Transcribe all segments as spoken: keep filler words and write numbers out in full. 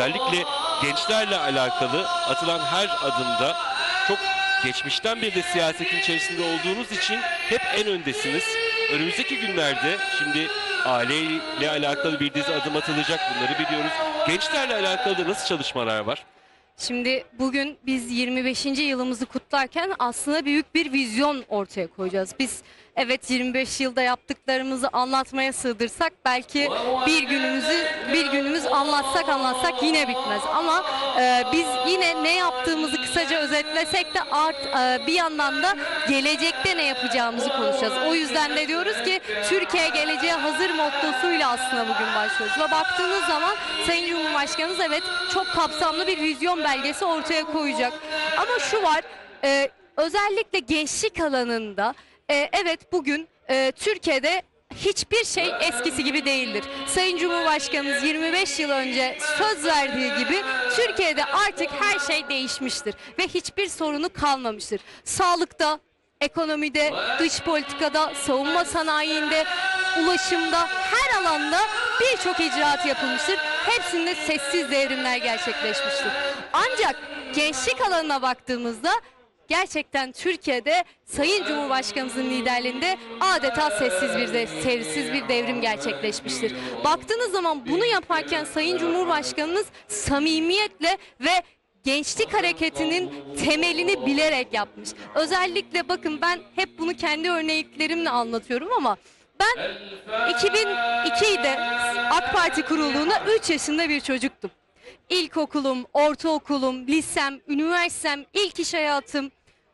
özellikle gençlerle alakalı atılan her adımda çok geçmişten beri de siyasetin içerisinde olduğunuz için hep en öndesiniz. Önümüzdeki günlerde şimdi aileyle alakalı bir dizi adım atılacak, bunları biliyoruz. Gençlerle alakalı da nasıl çalışmalar var? Şimdi bugün biz yirmi beşinci yılımızı kutlarken aslında büyük bir vizyon ortaya koyacağız. Biz evet yirmi beş yılda yaptıklarımızı anlatmaya sığdırsak belki bir günümüzü bir günümüz anlatsak anlatsak yine bitmez. Ama e, biz yine ne yaptığımızı kısaca özetlesek de art, e, bir yandan da gelecekte ne yapacağımızı konuşacağız. O yüzden de diyoruz ki Türkiye geleceğe hazır mottosuyla aslında bugün başlıyoruz. Ve baktığınız zaman Sayın Cumhurbaşkanımız evet çok kapsamlı bir vizyon belgesi ortaya koyacak. Ama şu var, e, özellikle gençlik alanında e, evet bugün e, Türkiye'de hiçbir şey eskisi gibi değildir. Sayın Cumhurbaşkanımız yirmi beş yıl önce söz verdiği gibi Türkiye'de artık her şey değişmiştir ve hiçbir sorunu kalmamıştır. Sağlıkta, ekonomide, dış politikada, savunma sanayinde, ulaşımda, her alanda birçok icraat yapılmıştır. Hepsinde sessiz devrimler gerçekleşmiştir. Ancak gençlik alanına baktığımızda gerçekten Türkiye'de Sayın Cumhurbaşkanımızın liderliğinde adeta sessiz bir de, sessiz bir devrim gerçekleşmiştir. Baktığınız zaman bunu yaparken Sayın Cumhurbaşkanımız samimiyetle ve gençlik hareketinin temelini bilerek yapmış. Özellikle bakın ben hep bunu kendi örneklerimle anlatıyorum ama ben iki bin ikide AK Parti kurulduğunda üç yaşında bir çocuktum. İlkokulum, ortaokulum, lisem, üniversitem, ilk iş hayatım,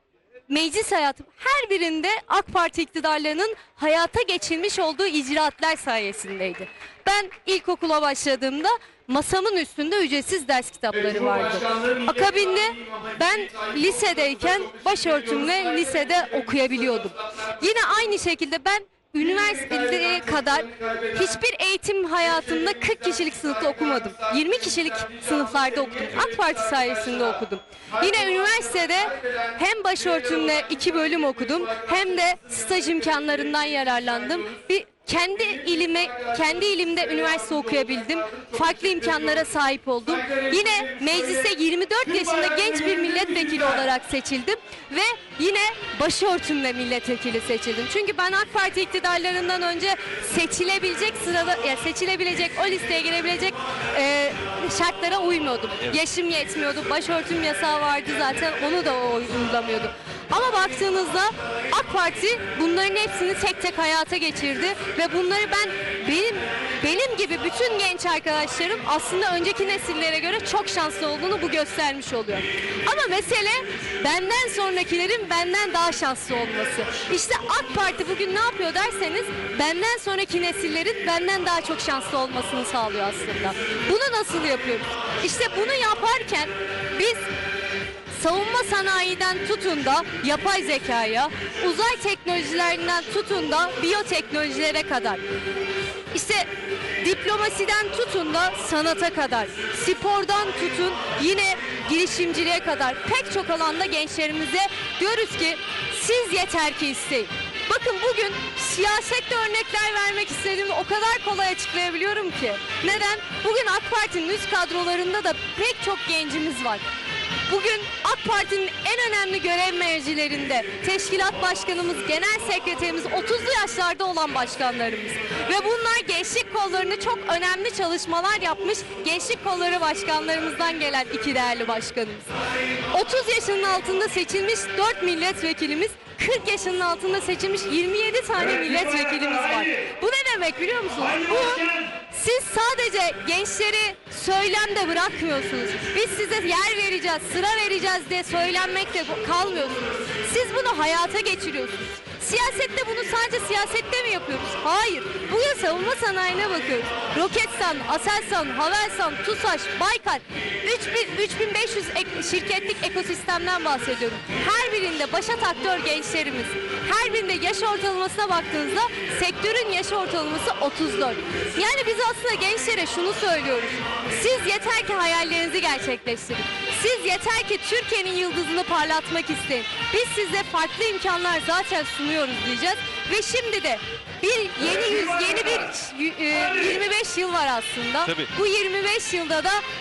meclis hayatım her birinde AK Parti iktidarlarının hayata geçirmiş olduğu icraatler sayesindeydi. Ben ilkokula başladığımda masamın üstünde ücretsiz ders kitapları vardı. Akabinde ben lisedeyken başörtümle lisede okuyabiliyordum. Yine aynı şekilde ben üniversiteye kadar hiçbir eğitim hayatımda kırk kişilik sınıfta okumadım. yirmi kişilik sınıflarda okudum. AK Parti sayesinde okudum. Yine üniversitede hem başörtümle iki bölüm okudum hem de staj imkanlarından yararlandım. Bir kendi ilime, kendi ilimde üniversite okuyabildim. Farklı imkanlara sahip oldum. Yine meclise yirmi dört yaşında genç bir milletvekili olarak seçildim ve yine başörtümle milletvekili seçildim. Çünkü ben AK Parti iktidarlarından önce seçilebilecek sırada, yani seçilebilecek, o listeye girebilecek e, şartlara uymuyordum. Evet. Yaşım yetmiyordu. Başörtüm yasağı vardı zaten. Onu da uygulamıyordum. Ama baktığınızda AK Parti bunların hepsini tek tek hayata geçirdi ve bunları ben benim benim gibi bütün genç arkadaşlarım aslında önceki nesillere göre çok şanslı olduğunu bu göstermiş oluyor. Ama mesele benden sonrakilerin benden daha şanslı olması. İşte AK Parti bugün ne yapıyor derseniz benden sonraki nesillerin benden daha çok şanslı olmasını sağlıyor aslında. Bunu nasıl yapıyoruz? İşte bunu yaparken biz savunma sanayiden tutun da yapay zekaya, uzay teknolojilerinden tutun da biyoteknolojilere kadar, işte diplomasiden tutun da sanata kadar, spordan tutun yine girişimciliğe kadar pek çok alanda gençlerimize diyoruz ki siz yeter ki isteyin. Bakın bugün siyasette örnekler vermek istediğimi o kadar kolay açıklayabiliyorum ki. Neden? Bugün AK Parti'nin üst kadrolarında da pek çok gencimiz var. Bugün AK Parti'nin en önemli görev mercilerinde teşkilat başkanımız, genel sekreterimiz, otuzlu yaşlarda olan başkanlarımız. Ve bunlar gençlik kollarında çok önemli çalışmalar yapmış gençlik kolları başkanlarımızdan gelen iki değerli başkanımız. otuz yaşının altında seçilmiş dört milletvekilimiz, kırk yaşının altında seçilmiş yirmi yedi tane milletvekilimiz var. Bu ne demek biliyor musunuz? Bu siz sadece gençleri söylemde bırakmıyorsunuz. Biz size yer vereceğiz, sıra vereceğiz diye söylenmekte kalmıyorsunuz. Siz bunu hayata geçiriyorsunuz. Siyasette bunu sadece siyasette mi yapıyoruz? Hayır. Bugün savunma sanayine bakıyoruz. Roketsan, Aselsan, Havelsan, TUSAŞ, Baykar, üç bin beş yüz şirketlik ekosistemden bahsediyorum. Her birinde başat aktör gençlerimiz. Her birinde yaş ortalamasına baktığınızda sektörün yaş ortalaması otuz dört. Yani biz aslında gençlere şunu söylüyoruz. Siz yeter ki hayallerinizi gerçekleştirin. Siz yeter ki Türkiye'nin yıldızını parlatmak isteyin. Biz size farklı imkanlar zaten sunuyoruz diyeceğiz. Ve şimdi de bir yeni yüz, yeni bir yirmi beş yıl var aslında. Tabii. Bu yirmi beş yılda da